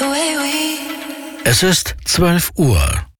Es ist 12 Uhr.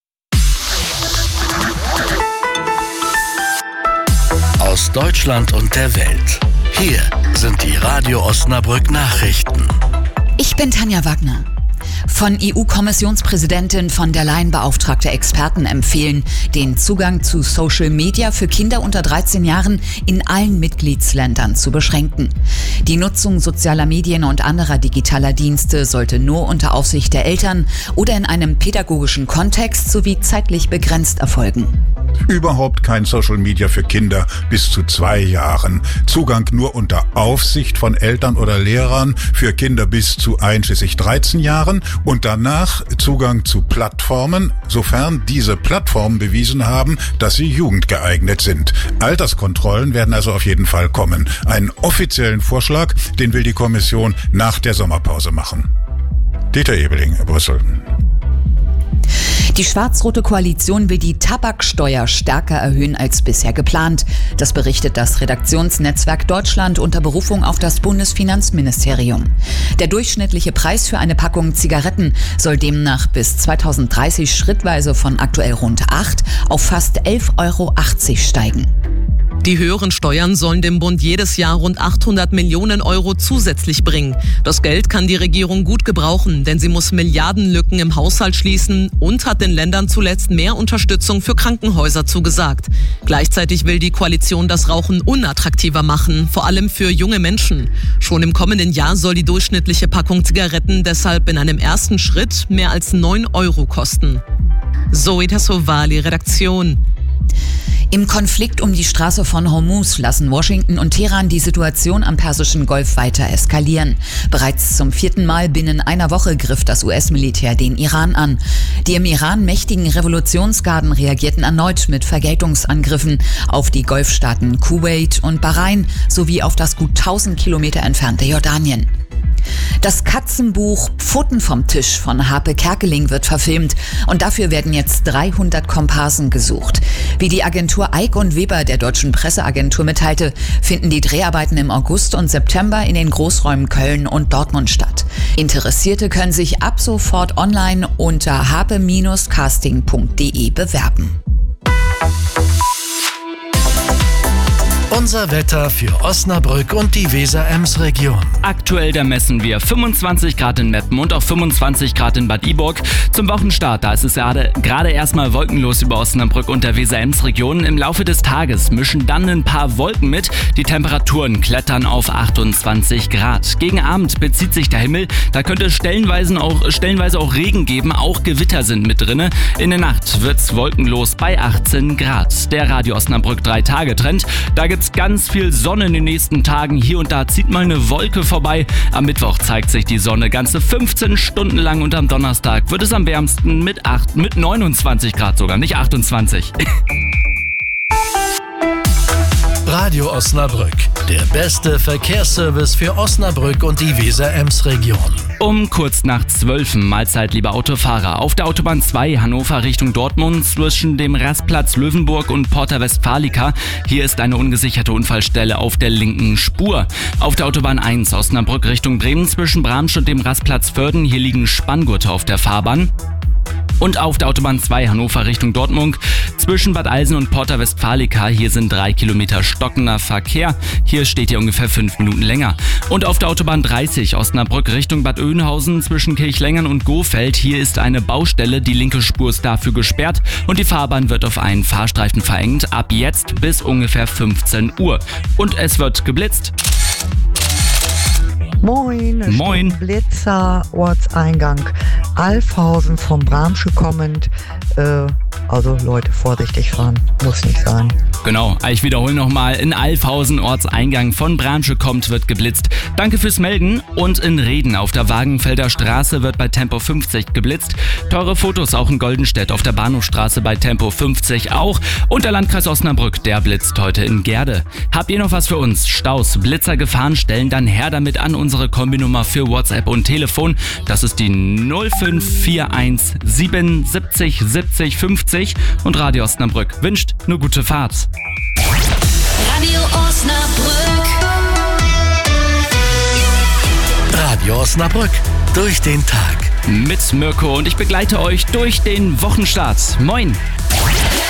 Aus Deutschland und der Welt. Hier sind die Radio Osnabrück Nachrichten. Ich bin Tanja Wagner. Von EU-Kommissionspräsidentin von der Leyen beauftragte Experten empfehlen, den Zugang zu Social Media für Kinder unter 13 Jahren in allen Mitgliedsländern zu beschränken. Die Nutzung sozialer Medien und anderer digitaler Dienste sollte nur unter Aufsicht der Eltern oder in einem pädagogischen Kontext sowie zeitlich begrenzt erfolgen. Überhaupt kein Social Media für Kinder bis zu 2 Jahren. Zugang nur unter Aufsicht von Eltern oder Lehrern für Kinder bis zu einschließlich 13 Jahren und danach Zugang zu Plattformen, sofern diese Plattformen bewiesen haben, dass sie jugendgeeignet sind. Alterskontrollen werden also auf jeden Fall kommen. Einen offiziellen Vorschlag, den will die Kommission nach der Sommerpause machen. Dieter Ebeling, Brüssel. Die schwarz-rote Koalition will die Tabaksteuer stärker erhöhen als bisher geplant. Das berichtet das Redaktionsnetzwerk Deutschland unter Berufung auf das Bundesfinanzministerium. Der durchschnittliche Preis für eine Packung Zigaretten soll demnach bis 2030 schrittweise von aktuell rund 8 auf fast 11,80 Euro steigen. Die höheren Steuern sollen dem Bund jedes Jahr rund 800 Millionen Euro zusätzlich bringen. Das Geld kann die Regierung gut gebrauchen, denn sie muss Milliardenlücken im Haushalt schließen und hat den Ländern zuletzt mehr Unterstützung für Krankenhäuser zugesagt. Gleichzeitig will die Koalition das Rauchen unattraktiver machen, vor allem für junge Menschen. Schon im kommenden Jahr soll die durchschnittliche Packung Zigaretten deshalb in einem ersten Schritt mehr als 9 Euro kosten. Zoe Tassovali, Redaktion. Im Konflikt um die Straße von Hormuz lassen Washington und Teheran die Situation am Persischen Golf weiter eskalieren. Bereits zum 4. Mal binnen einer Woche griff das US-Militär den Iran an. Die im Iran mächtigen Revolutionsgarden reagierten erneut mit Vergeltungsangriffen auf die Golfstaaten Kuwait und Bahrain sowie auf das gut 1000 Kilometer entfernte Jordanien. Das Katzenbuch Pfoten vom Tisch von Harpe Kerkeling wird verfilmt und dafür werden jetzt 300 Komparsen gesucht. Wie die Agentur Eick & Weber der Deutschen Presseagentur mitteilte, finden die Dreharbeiten im August und September in den Großräumen Köln und Dortmund statt. Interessierte können sich ab sofort online unter harpe-casting.de bewerben. Unser Wetter für Osnabrück und die Weser-Ems-Region. Aktuell da messen wir 25 Grad in Meppen und auch 25 Grad in Bad Iburg. Zum Wochenstart, da ist es gerade erstmal wolkenlos über Osnabrück und der Weser-Ems-Region. Im Laufe des Tages mischen dann ein paar Wolken mit. Die Temperaturen klettern auf 28 Grad. Gegen Abend bezieht sich der Himmel. Da könnte es stellenweise auch Regen geben. Auch Gewitter sind mit drinne. In der Nacht wird's wolkenlos bei 18 Grad. Der Radio Osnabrück 3-Tage-Trend. Da gibt's ganz viel Sonne in den nächsten Tagen. Hier und da zieht mal eine Wolke vorbei. Am Mittwoch zeigt sich die Sonne ganze 15 Stunden lang und am Donnerstag wird es am wärmsten mit 29 Grad sogar, nicht 28. Radio Osnabrück, der beste Verkehrsservice für Osnabrück und die Weser-Ems-Region. Um kurz nach 12 Mahlzeit, liebe Autofahrer. Auf der Autobahn 2 Hannover Richtung Dortmund zwischen dem Rastplatz Löwenburg und Porta Westfalica. Hier ist eine ungesicherte Unfallstelle auf der linken Spur. Auf der Autobahn 1 Osnabrück Richtung Bremen zwischen Bramsch und dem Rastplatz Vörden. Hier liegen Spanngurte auf der Fahrbahn. Und auf der Autobahn 2 Hannover Richtung Dortmund zwischen Bad Eilsen und Porta Westfalica. Hier sind 3 Kilometer stockender Verkehr. Hier steht ihr ungefähr 5 Minuten länger. Und auf der Autobahn 30 Osnabrück Richtung Bad Oeynhausen zwischen Kirchlengern und Gohfeld. Hier ist eine Baustelle. Die linke Spur ist dafür gesperrt und die Fahrbahn wird auf einen Fahrstreifen verengt. Ab jetzt bis ungefähr 15 Uhr. Und es wird geblitzt. Moin, Moin. Blitzer, Ortseingang Alfhausen vom Bramsche kommend. Also Leute, vorsichtig fahren, muss nicht sein. Genau, ich wiederhole nochmal, in Alfhausen, Ortseingang von Bramsche kommt, wird geblitzt. Danke fürs Melden. Und in Reden auf der Wagenfelder Straße wird bei Tempo 50 geblitzt. Teure Fotos auch in Goldenstedt auf der Bahnhofstraße bei Tempo 50 auch. Und der Landkreis Osnabrück, der blitzt heute in Gerde. Habt ihr noch was für uns? Staus, Blitzer, Gefahrenstellen? Dann her damit an unsere Kombinummer für WhatsApp und Telefon. Das ist die 0541 77 70 50 und Radio Osnabrück wünscht eine gute Fahrt. Radio Osnabrück. Radio Osnabrück. Durch den Tag. mit Mirko und ich begleite euch durch den Wochenstart. Moin!